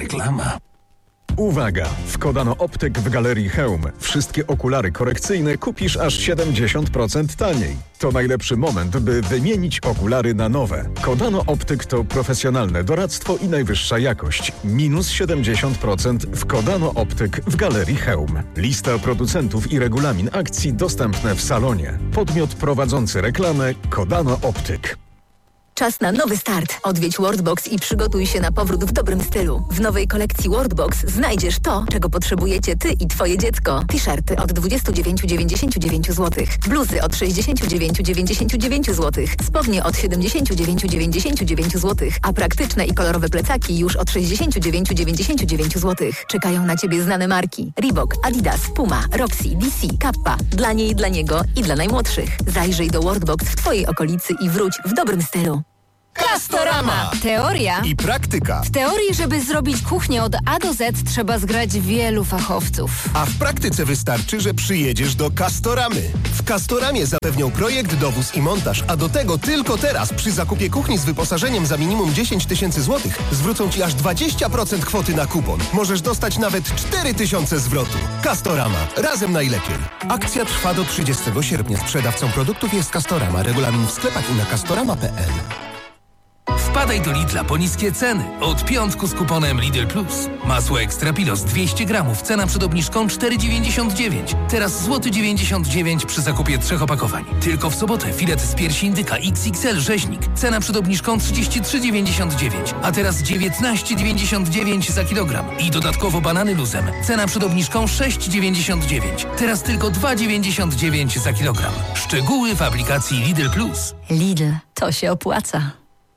Reklama. Uwaga! W Kodano Optyk w Galerii Chełm wszystkie okulary korekcyjne kupisz aż 70% taniej. To najlepszy moment, by wymienić okulary na nowe. Kodano Optyk to profesjonalne doradztwo i najwyższa jakość. Minus 70% w Kodano Optyk w Galerii Chełm. Lista producentów i regulamin akcji dostępne w salonie. Podmiot prowadzący reklamę Kodano Optyk. Czas na nowy start. Odwiedź Worldbox i przygotuj się na powrót w dobrym stylu. W nowej kolekcji Worldbox znajdziesz to, czego potrzebujecie Ty i Twoje dziecko. T-shirty od 29,99 zł. Bluzy od 69,99 zł. Spodnie od 79,99 zł. A praktyczne i kolorowe plecaki już od 69,99 zł. Czekają na Ciebie znane marki. Reebok, Adidas, Puma, Roxy, DC, Kappa. Dla niej, dla niego i dla najmłodszych. Zajrzyj do Worldbox w Twojej okolicy i wróć w dobrym stylu. Castorama! Teoria i praktyka. W teorii, żeby zrobić kuchnię od A do Z, trzeba zgrać wielu fachowców. A w praktyce wystarczy, że przyjedziesz do Castoramy. W Castoramie zapewnią projekt, dowóz i montaż, a do tego tylko teraz przy zakupie kuchni z wyposażeniem za minimum 10 000 złotych zwrócą Ci aż 20% kwoty na kupon. Możesz dostać nawet 4 000 zwrotu. Castorama. Razem najlepiej. Akcja trwa do 30 sierpnia. Sprzedawcą produktów jest Castorama. Regulamin w sklepach i na castorama.pl. Wpadaj do Lidla po niskie ceny. Od piątku z kuponem Lidl Plus. Masło Extra Pilos 200 gramów. Cena przed obniżką 4,99. Teraz złoty 99 przy zakupie 3 opakowań. Tylko w sobotę filet z piersi indyka XXL rzeźnik. Cena przed obniżką 33,99. A teraz 19,99 za kilogram. I dodatkowo banany luzem. Cena przed obniżką 6,99. Teraz tylko 2,99 za kilogram. Szczegóły w aplikacji Lidl Plus. Lidl, to się opłaca.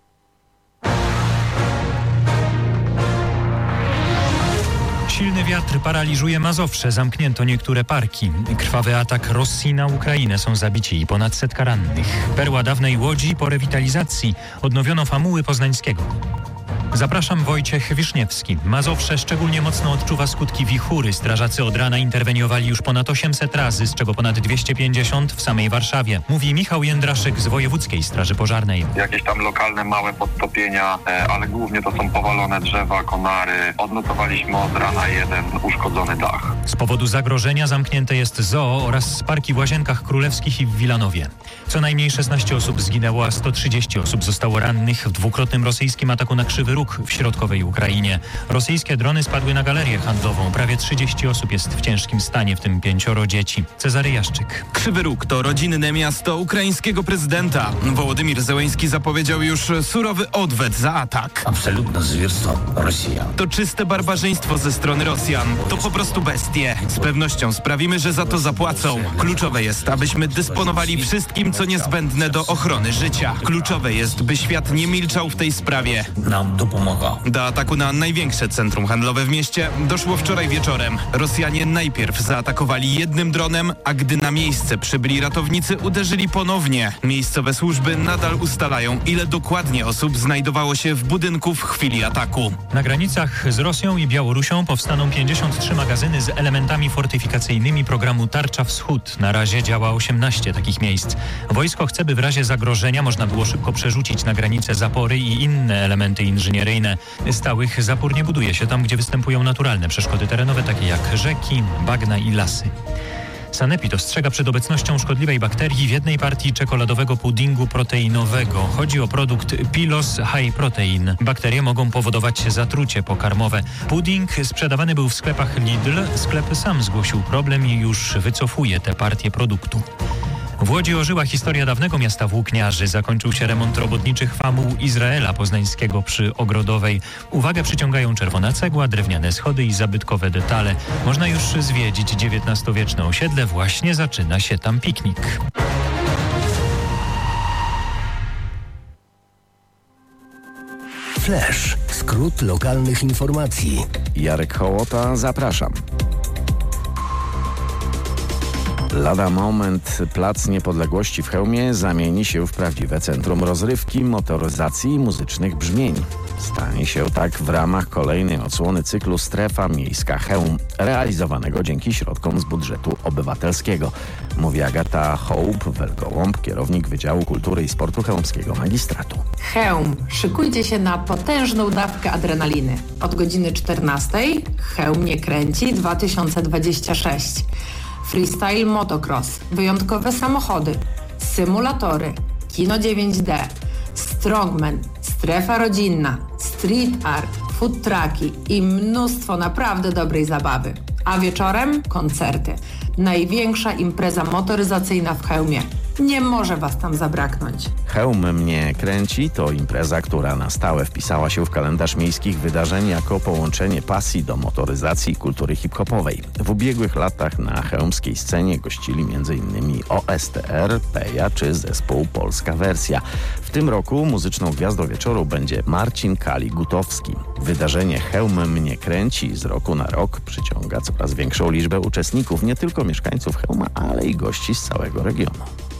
Silny wiatr paraliżuje Mazowsze, zamknięto niektóre parki. Krwawy atak Rosji na Ukrainę, są zabici i ponad 100 rannych. Perła dawnej Łodzi po rewitalizacji, odnowiono famuły Poznańskiego. Zapraszam, Wojciech Wiszniewski. Mazowsze szczególnie mocno odczuwa skutki wichury. Strażacy od rana interweniowali już ponad 800 razy, z czego ponad 250 w samej Warszawie. Mówi Michał Jędraszyk z Wojewódzkiej Straży Pożarnej. Jakieś tam lokalne małe podtopienia, ale głównie to są powalone drzewa, konary. Odnotowaliśmy od rana jeden uszkodzony dach. Z powodu zagrożenia zamknięte jest zoo oraz parki w Łazienkach Królewskich i w Wilanowie. Co najmniej 16 osób zginęło, a 130 osób zostało rannych w dwukrotnym rosyjskim ataku na Krzywy Róg w środkowej Ukrainie. Rosyjskie drony spadły na galerię handlową. Prawie 30 osób jest w ciężkim stanie, w tym 5 dzieci. Cezary Jaszczyk. Krzywy Róg to rodzinne miasto ukraińskiego prezydenta. Wołodymir Zełenski zapowiedział już surowy odwet za atak. Absolutne zwierstwo Rosjan. To czyste barbarzyństwo ze strony Rosjan. To po prostu bestie. Z pewnością sprawimy, że za to zapłacą. Kluczowe jest, abyśmy dysponowali wszystkim, co niezbędne do ochrony życia. Kluczowe jest, by świat nie milczał w tej sprawie. Nam to pomaga. Do ataku na największe centrum handlowe w mieście doszło wczoraj wieczorem. Rosjanie najpierw zaatakowali jednym dronem, a gdy na miejsce przybyli ratownicy, uderzyli ponownie. Miejscowe służby nadal ustalają, ile dokładnie osób znajdowało się w budynku w chwili ataku. Na granicach z Rosją i Białorusią powstaną 53 magazyny z elementami fortyfikacyjnymi programu Tarcza Wschód. Na razie działa 18 takich miejsc. Wojsko chce, by w razie zagrożenia można było szybko przerzucić na granicę zapory i inne elementy inżynieryjne. Stałych zapór nie buduje się tam, gdzie występują naturalne przeszkody terenowe, takie jak rzeki, bagna i lasy. Sanepid ostrzega przed obecnością szkodliwej bakterii w jednej partii czekoladowego puddingu proteinowego. Chodzi o produkt Pilos High Protein. Bakterie mogą powodować zatrucie pokarmowe. Pudding sprzedawany był w sklepach Lidl. Sklep sam zgłosił problem i już wycofuje tę partię produktu. W Łodzi ożyła historia dawnego miasta włókniarzy. Zakończył się remont robotniczych famuł Izraela Poznańskiego przy Ogrodowej. Uwagę przyciągają czerwona cegła, drewniane schody i zabytkowe detale. Można już zwiedzić XIX-wieczne osiedle. Właśnie zaczyna się tam piknik. Flash. Skrót lokalnych informacji. Jarek Hołota, zapraszam. Lada moment Plac Niepodległości w Chełmie zamieni się w prawdziwe centrum rozrywki, motoryzacji i muzycznych brzmień. Stanie się tak w ramach kolejnej odsłony cyklu Strefa Miejska Chełm, realizowanego dzięki środkom z budżetu obywatelskiego. Mówi Agata Hołb-Welgołąb, kierownik Wydziału Kultury i Sportu Chełmskiego Magistratu. Chełm, szykujcie się na potężną dawkę adrenaliny. Od godziny 14 Chełm mnie kręci 2026. Freestyle motocross, wyjątkowe samochody, symulatory, kino 9D, strongman, strefa rodzinna, street art, food trucki i mnóstwo naprawdę dobrej zabawy. A wieczorem koncerty. Największa impreza motoryzacyjna w Chełmie. Nie może was tam zabraknąć. Chełm mnie kręci to impreza, która na stałe wpisała się w kalendarz miejskich wydarzeń jako połączenie pasji do motoryzacji i kultury hip-hopowej. W ubiegłych latach na chełmskiej scenie gościli m.in. OSTR, Peja czy zespół Polska Wersja. W tym roku muzyczną gwiazdą wieczoru będzie Marcin Kali-Gutowski. Wydarzenie Chełm mnie kręci z roku na rok przyciąga coraz większą liczbę uczestników, nie tylko mieszkańców Chełma, ale i gości z całego regionu.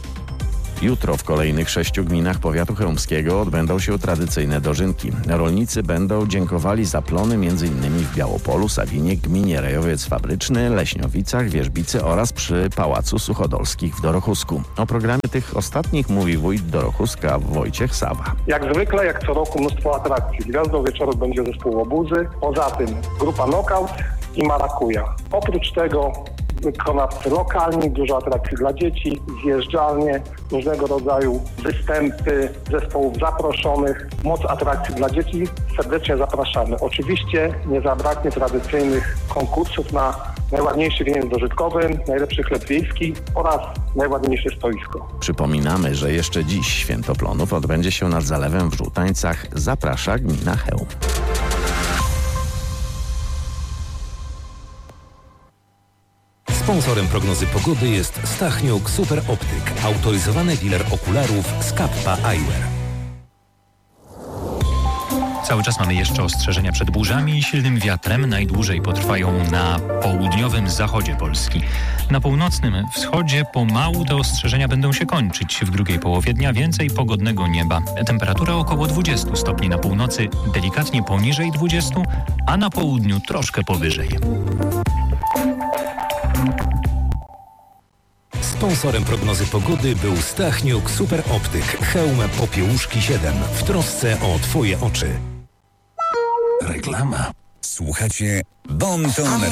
Jutro w kolejnych 6 gminach powiatu chełmskiego odbędą się tradycyjne dożynki. Rolnicy będą dziękowali za plony m.in. w Białopolu, Sawinie, gminie Rejowiec Fabryczny, Leśniowicach, Wierzbicy oraz przy Pałacu Suchodolskich w Dorochusku. O programie tych ostatnich mówi wójt Dorochuska Wojciech Sawa. Jak zwykle, jak co roku mnóstwo atrakcji. Gwiazdą wieczoru będzie zespół Łobuzy, poza tym grupa Knockout i Marakuja. Oprócz tego wykonawcy lokalni, dużo atrakcji dla dzieci, zjeżdżalnie, różnego rodzaju występy zespołów zaproszonych, moc atrakcji dla dzieci. Serdecznie zapraszamy. Oczywiście nie zabraknie tradycyjnych konkursów na najładniejszy wieniec dożytkowy, najlepszy chleb wiejski oraz najładniejsze stoisko. Przypominamy, że jeszcze dziś Święto Plonów odbędzie się nad Zalewem w Żółtańcach. Zaprasza gmina Chełm. Sponsorem prognozy pogody jest Stachniuk Super Optyk, autoryzowany dealer okularów z Kappa Eyewear. Cały czas mamy jeszcze ostrzeżenia przed burzami i silnym wiatrem. Najdłużej potrwają na południowym zachodzie Polski. Na północnym wschodzie pomału te ostrzeżenia będą się kończyć. W drugiej połowie dnia więcej pogodnego nieba. Temperatura około 20 stopni na północy, delikatnie poniżej 20, a na południu troszkę powyżej. Sponsorem prognozy pogody był Stachniuk Super Optyk, Chełm Popiełuszki 7, w trosce o Twoje oczy. Reklama. Słuchacie Bon Ton